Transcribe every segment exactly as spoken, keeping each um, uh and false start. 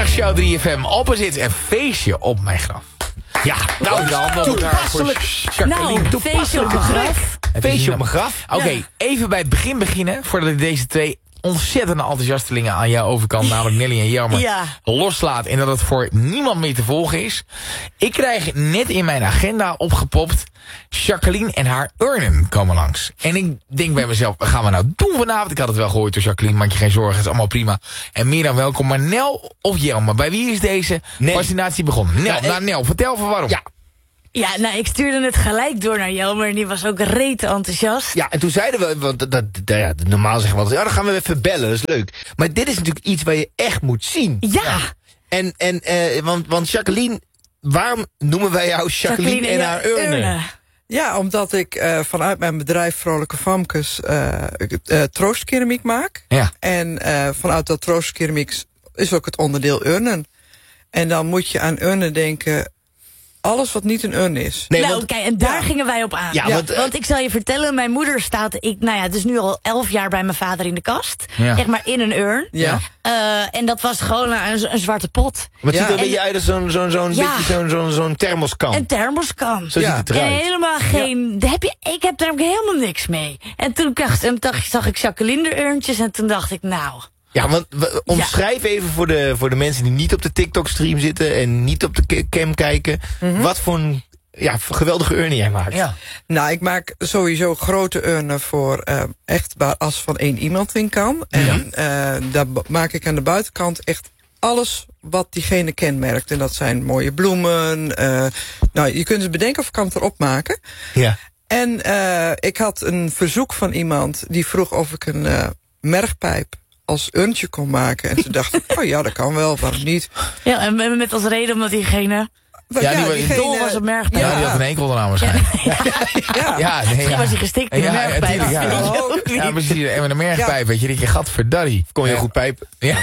Zaterdagsshow drie F M. Opposite, een feestje op mijn graf. Ja, nou dan. Toepasselijk. Nou, een feestje op mijn graf. Feestje op mijn graf. Oké, okay, even bij het begin beginnen, voordat ik deze twee ontzettende enthousiastelingen aan jouw overkant, namelijk Nelly en Jelmer, ja. loslaat en dat het voor niemand meer te volgen is. Ik krijg net in mijn agenda opgepopt, Jacqueline en haar urnen komen langs. En ik denk bij mezelf, wat gaan we nou doen vanavond? Ik had het wel gehoord door Jacqueline, maak je geen zorgen, het is allemaal prima. En meer dan welkom. Maar Nel of Jelmer, bij wie is deze nee. fascinatie begonnen? Nel, ja, nou Nel, vertel van waarom. Ja. Ja, nou, ik stuurde het gelijk door naar Jelmer en die was ook rete enthousiast. Ja, en toen zeiden we, want dat, dat, ja, normaal zeggen we altijd, ja, dan gaan we even bellen, dat is leuk. Maar dit is natuurlijk iets waar je echt moet zien. Ja. ja. En, en eh, want, want Jacqueline, waarom noemen wij jou Jacqueline, Jacqueline en haar urne? urne? Ja, omdat ik uh, vanuit mijn bedrijf Vrolijke Famkes uh, uh, troostkeramiek maak. Ja. En uh, vanuit dat troostkeramiek is ook het onderdeel urnen. En dan moet je aan urnen denken, alles wat niet een urn is. Nee, nou, oké, okay, en daar ja. gingen wij op aan. Ja, ja, want, uh, want ik zal je vertellen, mijn moeder staat, ik, nou ja, het is nu al elf jaar bij mijn vader in de kast. Ja. Zeg maar in een urn. Ja. Uh, en dat was gewoon een, een zwarte pot. Maar het ja. ziet er een beetje uit als zo'n zo'n zo'n ja. beetje zo'n zo'n zo'n thermoskan. Een thermoskan. Zo ja. ziet het eruit. En helemaal geen, ja. heb je, ik heb daar ook helemaal niks mee. En toen dacht, en dacht, zag ik Jacqueline urntjes en toen dacht ik, nou. Ja, want we, omschrijf ja. even voor de, voor de mensen die niet op de TikTok-stream zitten en niet op de cam kijken, mm-hmm. wat voor een ja, geweldige urnen jij maakt. Ja. Nou, ik maak sowieso grote urnen voor uh, echt waar as van één iemand in kan. En ja. uh, daar maak ik aan de buitenkant echt alles wat diegene kenmerkt. En dat zijn mooie bloemen. Uh, nou, je kunt het bedenken of ik kan het erop maken. Ja. En uh, ik had een verzoek van iemand die vroeg of ik een uh, mergpijp als urntje kon maken. En toen dacht ik, oh ja, dat kan wel, waarom niet? Ja, en met als reden omdat diegene Ja, ja, die diegene, dol was op mergpijp. Ja, ja, die had een enkel eraan waarschijnlijk. Ja, ja. ja, nee, Misschien ja. was hij gestikt in ja, de mergpijp. Ja, ja, ja. ja, ja precies. En met een mergpijp, ja. weet je, die je gadverdarrie. Kon je ja. goed pijpen. Ja.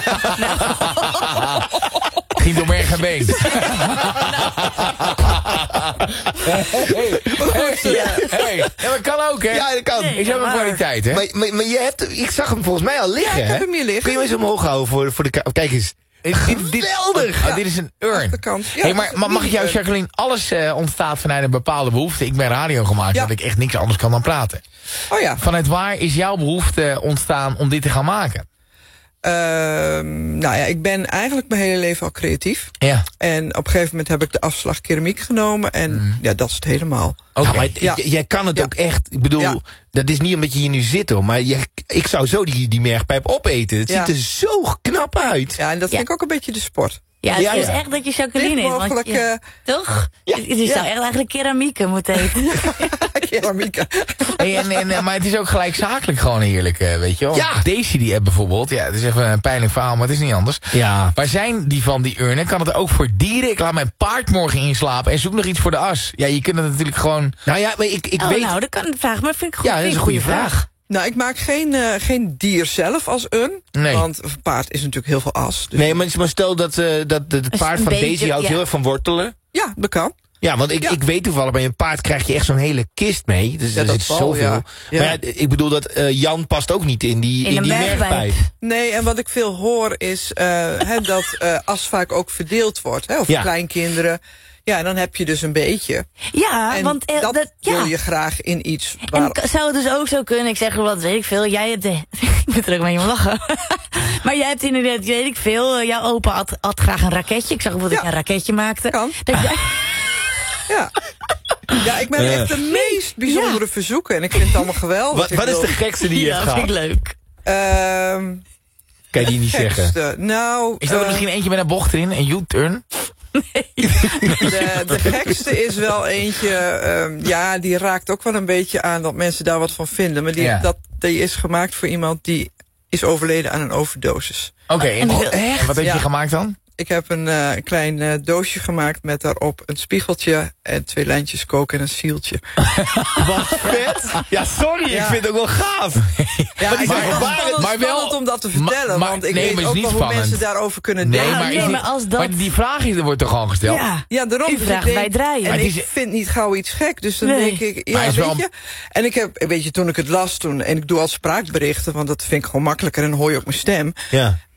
Ging door merg en been. Hey, hey, hey. Ja, dat kan ook, hè? Ja, dat kan. Nee, ik heb een kwaliteit, hè? Maar, maar, maar je hebt, ik zag hem volgens mij al liggen, ja, ik hè? heb hem hier liggen. Kun je hem eens omhoog houden voor, voor de... Kijk eens. Geweldig! Oh, dit is een urn. Ja, hey, maar, maar mag ik jou, Jacqueline, alles uh, ontstaat vanuit een bepaalde behoefte. Ik ben radio gemaakt, ja. dat ik echt niks anders kan dan praten. Oh ja. Vanuit waar is jouw behoefte ontstaan om dit te gaan maken? Uh, nou ja, ik ben eigenlijk mijn hele leven al creatief. Ja. En op een gegeven moment heb ik de afslag keramiek genomen. En mm. ja, dat is het helemaal. Okay. Ja, maar ja. jij kan het ja. ook echt. Ik bedoel, ja. dat is niet omdat je hier nu zit hoor. Maar je, ik zou zo die, die mergpijp opeten. Het ja. ziet er zo knap uit. Ja, en dat vind ja. ik ook een beetje de sport. Ja, het ja, is ja. echt dat je Jacqueline is. Want je, uh, toch? Ja. Je zou ja. echt eigenlijk keramieke moeten eten. Keramieke. Hey, en, en, maar het is ook gelijk zakelijk gewoon heerlijk, weet je wel. Ja. Daisy die app bijvoorbeeld. Ja, het is even een pijnlijk verhaal, maar het is niet anders. Ja. Waar zijn die van die urnen? Kan het ook voor dieren? Ik laat mijn paard morgen inslapen en zoek nog iets voor de as. Ja, je kunt het natuurlijk gewoon... Nou ja, maar ik, ik oh, weet... nou, dat kan ik vragen, maar vind ik goed. Ja, dat is een goede vraag. vraag. Nou, ik maak geen, uh, geen dier zelf als urn. Nee. Want een paard is natuurlijk heel veel as. Dus nee, maar, maar stel dat, uh, dat het paard van beetje, Daisy houdt ja. heel erg van wortelen. Ja, dat kan. Ja, want ik, ja. ik weet toevallig, bij een paard krijg je echt zo'n hele kist mee. Dus ja, er zit zoveel. Ja. Ja. Maar ja, ik bedoel dat uh, Jan past ook niet in die, in in die mergpijp. Nee, en wat ik veel hoor is uh, he, dat uh, as vaak ook verdeeld wordt. Hè, of ja. kleinkinderen. Ja, en dan heb je dus een beetje. Ja, en want uh, dat, dat ja. wil je graag in iets. Waar... En zou het dus ook zo kunnen, ik zeg wat weet ik veel, jij hebt de, ik moet er ook mee om lachen. Maar jij hebt inderdaad, weet ik veel, uh, jouw opa had, had graag een raketje. Ik zag bijvoorbeeld ja. dat ik een raketje maakte. Kan. Dat jij... Ja. Ja, ik ben echt de meest bijzondere ja. verzoeken en ik vind het allemaal geweldig. Wat, wat is de gekste die je ja, hebt gehad? Dat vind ik leuk. Uh, kan je die niet gekste. zeggen? Nou, is dat er uh, misschien eentje met een bocht erin, een U-turn? Nee. De, de gekste is wel eentje, um, ja, die raakt ook wel een beetje aan dat mensen daar wat van vinden. Maar die, ja. dat, die is gemaakt voor iemand die is overleden aan een overdosis. Oké, okay, en, oh, en wat heb je ja. gemaakt dan? Ik heb een uh, klein uh, doosje gemaakt met daarop een spiegeltje en twee lijntjes koken en een zieltje. Wat vet! Ja, sorry, ja. ik vind het ook wel gaaf. Ja, maar, maar, maar, maar, maar wel om dat te vertellen, maar, want ik nee, weet ook wel hoe mensen daarover kunnen nee, denken. Maar, nee, maar, als dat... maar die vraag is, wordt toch al gesteld? Ja, ja daarom. Die vraag wij draaien. En is... ik vind niet gauw iets gek, dus dan nee. denk ik, ja, weet wel... je. En ik heb, weet je, toen ik het las, toen, en ik doe al spraakberichten, want dat vind ik gewoon makkelijker en hoor je ook mijn stem. Ja.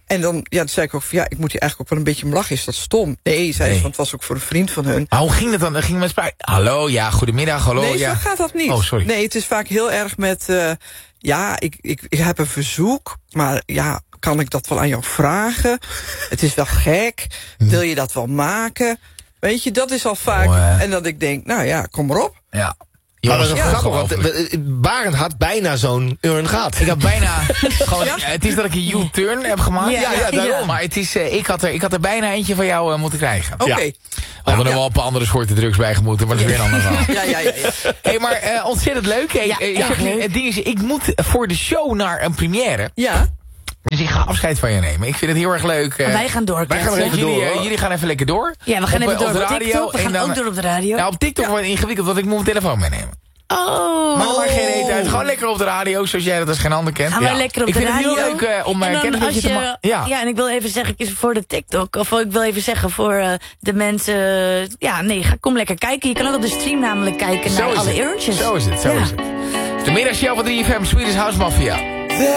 En dan, ja, dan zei ik ook van, ja, ik moet hier eigenlijk ook wel een beetje om lachen. Is dat stom? Nee, zei Nee. ze, want het was ook voor een vriend van hun. Maar hoe ging het dan? Dan ging met spraak. Hallo, ja, goedemiddag, hallo. nee, ja. zo gaat dat niet. Oh, sorry. Nee, het is vaak heel erg met, uh, ja, ik, ik, ik heb een verzoek, maar ja, kan ik dat wel aan jou vragen? Het is wel gek. Wil je dat wel maken? Weet je, dat is al vaak. Oh, uh. En dat ik denk, nou ja, kom maar op. Ja. Maar dat is Ja, grappig, want ongelooflijk. eh, Barend had bijna zo'n urn gehad. Ik had bijna gewoon, het is dat ik een U-turn heb gemaakt. Ja, ja, daarom. Maar het is, uh, ik, had er, ik had er bijna eentje van jou uh, moeten krijgen. Oké. Ja. Hadden er wel een paar andere soorten drugs bij gemoeten, maar dat is weer een ander verhaal. Ja, ja, ja. ja. Hey, maar uh, ontzettend leuk. Hey, Ja, uh, ja, Jacqueline, leuk. het ding is, ik moet voor de show naar een première. Ja, Dus ik ga afscheid van je nemen. Ik vind het heel erg leuk. uh, Wij gaan door. wij gaan er Kets, even hè? jullie, door, uh, hoor. jullie gaan even lekker door. Ja, we gaan Op, even uh, door op op de radio. TikTok. We en gaan dan, ook door op de radio. Ja, op TikTok wordt het ingewikkeld, want ik moet mijn telefoon meenemen. Oh. Maar dat maakt geen reet uit. Gewoon lekker op de radio, zoals jij dat als geen ander kent. Gaan we Ja. lekker op ik de vind radio. het heel leuk uh, om uh, En dan kennis met je als te je- maken. Ja. ja, en ik wil even zeggen, ik is voor de TikTok. Of ik wil even zeggen voor uh, de mensen. Ja, nee, ga, kom lekker kijken. Je kan ook op de stream namelijk kijken Zo naar is alle het. urntjes. Zo is het, zo Ja. is het. De middagshow van drie F M, Swedish House Mafia.